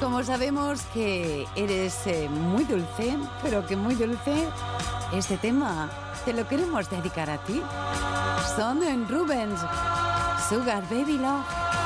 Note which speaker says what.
Speaker 1: Como sabemos que eres muy dulce, pero que muy dulce, este tema te lo queremos dedicar a ti. Son en Rubens, Sugar Baby Love.